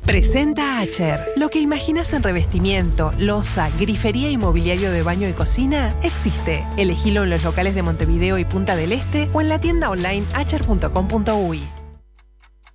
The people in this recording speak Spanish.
Presenta Acher. Lo que imaginas en revestimiento, loza, grifería y mobiliario de baño y cocina existe. Elegilo en los locales de Montevideo y Punta del Este o en la tienda online acher.com.uy.